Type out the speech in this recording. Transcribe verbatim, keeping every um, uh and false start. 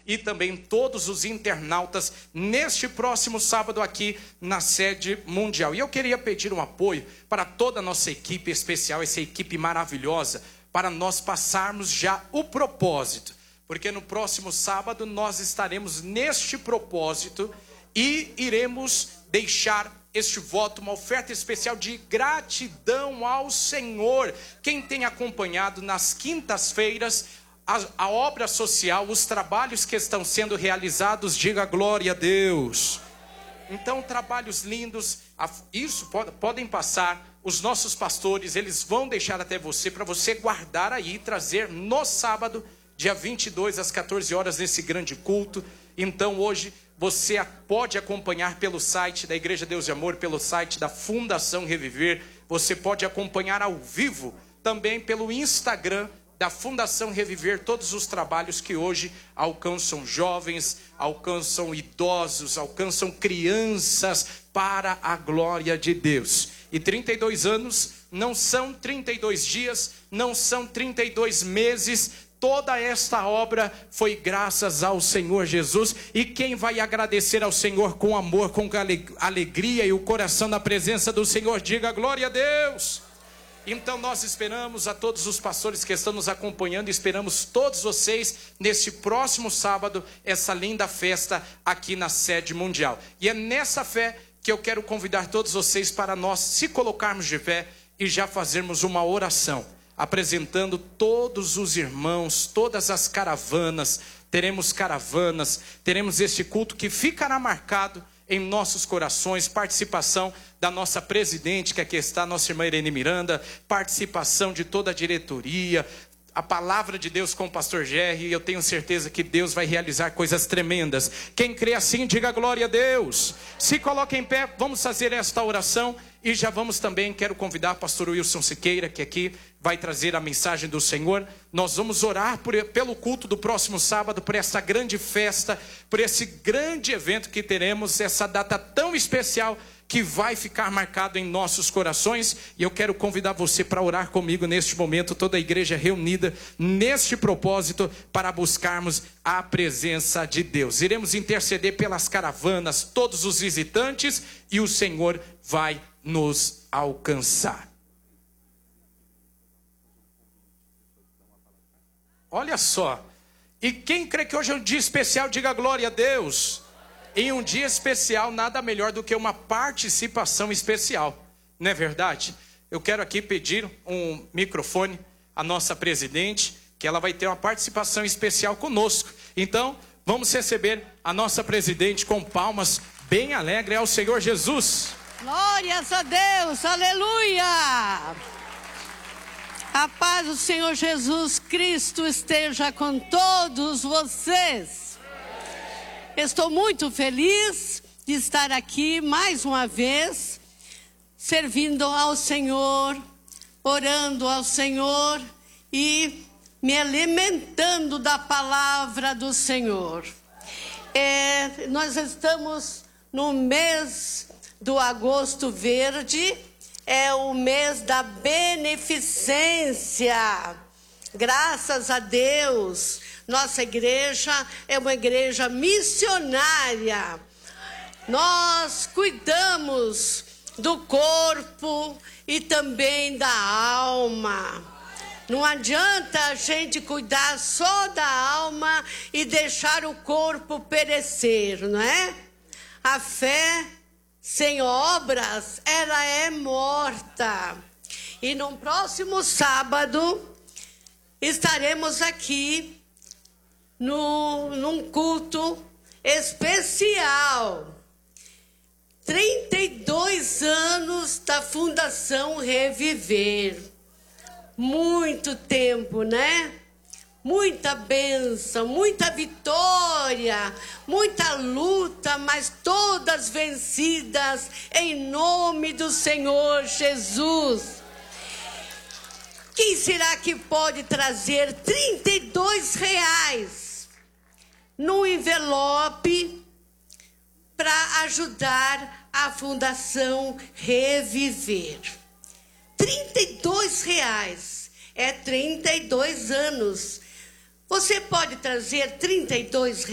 e também todos os internautas neste próximo sábado aqui na sede mundial. E eu queria pedir um apoio para toda a nossa equipe especial, essa equipe maravilhosa, para nós passarmos já o propósito, porque no próximo sábado nós estaremos neste propósito e iremos deixar este voto, uma oferta especial de gratidão ao Senhor. Quem tem acompanhado nas quintas-feiras a, a obra social, os trabalhos que estão sendo realizados, diga glória a Deus. Então, trabalhos lindos, isso pode, podem passar, os nossos pastores, eles vão deixar até você, para você guardar aí e trazer no sábado, dia vinte e dois, às quatorze horas, nesse grande culto. Então, hoje, você pode acompanhar pelo site da Igreja Deus de Amor, pelo site da Fundação Reviver. Você pode acompanhar ao vivo, também pelo Instagram da Fundação Reviver, todos os trabalhos que hoje alcançam jovens, alcançam idosos, alcançam crianças para a glória de Deus. E trinta e dois anos não são trinta e dois dias, não são trinta e dois meses. Toda esta obra foi graças ao Senhor Jesus. E quem vai agradecer ao Senhor com amor, com alegria e o coração na presença do Senhor, diga glória a Deus. Então nós esperamos a todos os pastores que estão nos acompanhando, esperamos todos vocês neste próximo sábado, essa linda festa aqui na sede mundial. E é nessa fé que eu quero convidar todos vocês para nós se colocarmos de pé e já fazermos uma oração, apresentando todos os irmãos, todas as caravanas. Teremos caravanas, teremos este culto que ficará marcado em nossos corações, participação da nossa presidente, que aqui está, nossa irmã Irene Miranda, participação de toda a diretoria, a palavra de Deus com o pastor Gerry, e eu tenho certeza que Deus vai realizar coisas tremendas. Quem crê assim, diga glória a Deus. Se coloque em pé, vamos fazer esta oração, e já vamos também, quero convidar o pastor Wilson Siqueira, que aqui vai trazer a mensagem do Senhor. Nós vamos orar por, pelo culto do próximo sábado, por essa grande festa, por esse grande evento que teremos, essa data tão especial, que vai ficar marcado em nossos corações. E eu quero convidar você para orar comigo neste momento, toda a igreja reunida neste propósito, para buscarmos a presença de Deus. Iremos interceder pelas caravanas, todos os visitantes, e o Senhor vai nos alcançar. Olha só, e quem crê que hoje é um dia especial, diga glória a Deus. Em um dia especial, nada melhor do que uma participação especial, não é verdade? Eu quero aqui pedir um microfone à nossa presidente, que ela vai ter uma participação especial conosco. Então, vamos receber a nossa presidente com palmas bem alegre ao Senhor Jesus. Glórias a Deus, aleluia! A paz do Senhor Jesus Cristo esteja com todos vocês. Estou muito feliz de estar aqui mais uma vez, servindo ao Senhor, orando ao Senhor e me alimentando da palavra do Senhor. É, nós estamos no mês do agosto verde, é o mês da beneficência. Graças a Deus. Nossa igreja é uma igreja missionária. Nós cuidamos do corpo e também da alma. Não adianta a gente cuidar só da alma e deixar o corpo perecer, não é? A fé sem obras, ela é morta. E no próximo sábado estaremos aqui No, num culto especial, trinta e dois anos da Fundação Reviver, muito tempo, né? Muita bênção, muita vitória, muita luta, mas todas vencidas em nome do Senhor Jesus. Quem será que pode trazer trinta e dois reais no envelope para ajudar a Fundação Reviver? trinta e dois reais, é trinta e dois anos. Você pode trazer trinta e dois reais?